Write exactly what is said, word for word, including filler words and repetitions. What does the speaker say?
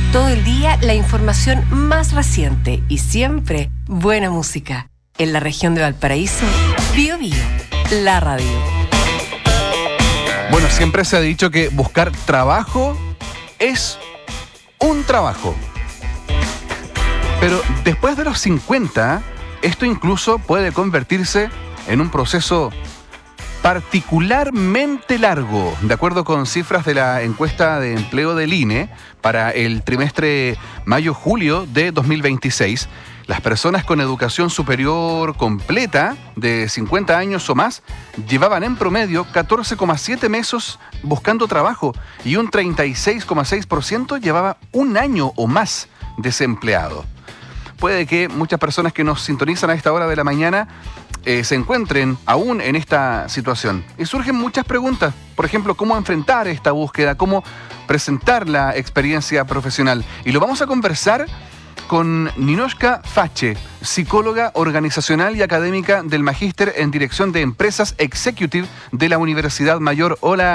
Todo el día la información más reciente y siempre buena música. En la región de Valparaíso, Bío Bío, la radio. Bueno, siempre se ha dicho que buscar trabajo es un trabajo. Pero después de los cincuenta, esto incluso puede convertirse en un proceso particularmente largo. De acuerdo con cifras de la encuesta de empleo del I N E para el trimestre mayo-julio de dos mil veintiséis, las personas con educación superior completa de cincuenta años o más llevaban en promedio catorce coma siete meses buscando trabajo y un treinta y seis coma seis por ciento llevaba un año o más desempleado. Puede que muchas personas que nos sintonizan a esta hora de la mañana eh, se encuentren aún en esta situación. Y surgen muchas preguntas. Por ejemplo, ¿cómo enfrentar esta búsqueda? ¿Cómo presentar la experiencia profesional? Y lo vamos a conversar con Ninoshka Fache, psicóloga organizacional y académica del Magíster en Dirección de Empresas Executive de la Universidad Mayor. Hola.